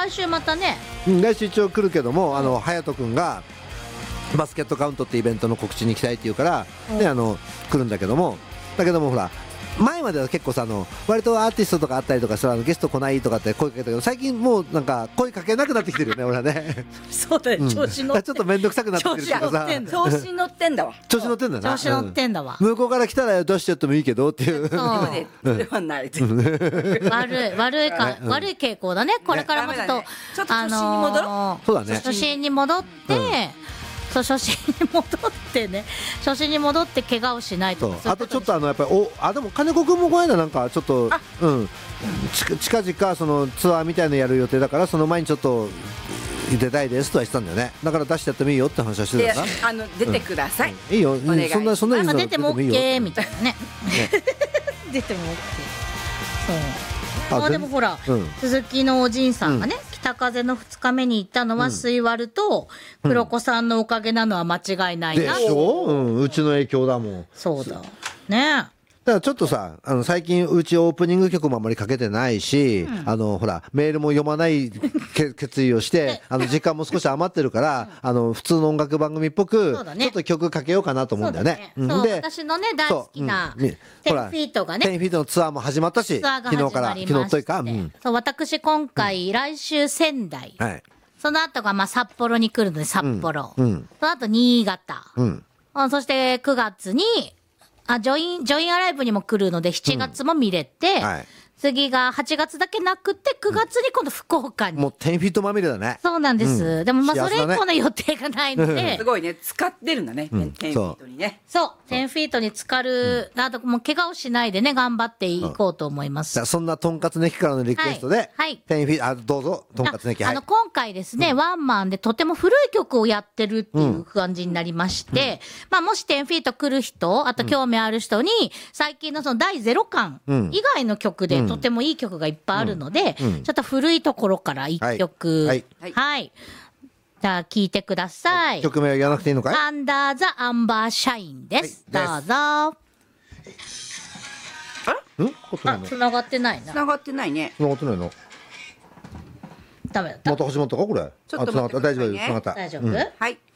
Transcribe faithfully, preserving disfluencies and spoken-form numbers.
来週またね、 うん、来週一応来るけども、あの隼人君がバスケットカウントってイベントの告知に行きたいって言うから、ね、あの来るんだけども、だけどもほら前までは結構さ、あの割とアーティストとかあったりとかさ、あのゲスト来ないとかって声かけたけど、最近もうなんか声かけなくなってきてるよね俺はね。 そうだよ、調子乗って、 うん、ちょっと面倒くさくなってきてるけどさ、 調子乗ってんだわ。 調子乗ってんだな。 調子乗ってんだわ、 うん、向こうから来たら出しちゃってもいいけどっていう。 そうそれはない。 悪い悪いか、うん、悪い傾向だね。これからもちょっと、ね、 ちょっと初心に戻ろう、 あのー、 そうだね、 初心に戻って、うん、そう初心に戻ってね、初心に戻って怪我をしないとか。 あとちょっとあのやっぱりおあでも金子君もこの間なんかちょっとうん近々そのツアーみたいのやる予定だから、その前にちょっと出たいですとは言ってたんだよね。だから出してやってもいいよって話はしてたから。 あの出てください。 うん、いいよ。うん、そんなそんなに出ても OK みたいなね。ね出ても OK。そう。あでもほら、うん、鈴木のおじいさんがね、うん、北風のふつかめに行ったのは水割ると黒子さんのおかげなのは間違いないな。 でしょ、うん、うちの影響だもん。 そうだね。 だからちょっとさ、あの最近うちオープニング曲もあんまりかけてないし、うん、あのほらメールも読まないけ決意をしてあの時間も少し余ってるから、うん、あの普通の音楽番組っぽく、ね、ちょっと曲かけようかなと思うんだよね。 そうだね、うん、そう私のね大好きな、うん、テンフィートがね、 テンフィートのツアーも始まったし、昨日から昨日というか、うん、 そう私今回、うん、来週仙台、はい、その後がまあ札幌に来るので札幌、うんうん、その後新潟、うん、そしてくがつにあジョイン、ジョインアライブにも来るのでしちがつも見れて、うんはい、次がはちがつだけなくてくがつに今度福岡に、 もうテンフィートまみれだね。 そうなんです、うん、でもまあそれ以降の予定がないので、 ね、すごいね使ってるんだね、うん、テンフィートにね。そうテンフィートに浸かる、うん、あともう怪我をしないでね頑張っていこうと思います、 うん、そんなとんかつねきからのリクエストで、はいはい、テンフィートあどうぞとんかつねき、はい、 あの今回ですね、うん、ワンマンでとても古い曲をやってるっていう感じになりまして、うん、まあもしテンフィート来る人あと興味ある人に、うん、最近のそのだいゼロかん以外の曲でとてもいい曲がいっぱいあるので、うんうん、ちょっと古いところからいっきょくはい、はいはい、じゃあ聴いてください。 曲名は言わなくていいのかい？ アンダーザアンバーシャインです、はい、どうぞ。 あんあ繋がってないな。 繋がってないね。 繋がってないの。 ダメだった。 また始まったかこれ。 ちょっと待ってくださいね。 あ、繋がった。大丈夫。繋がった。 大丈夫、うん、 はい。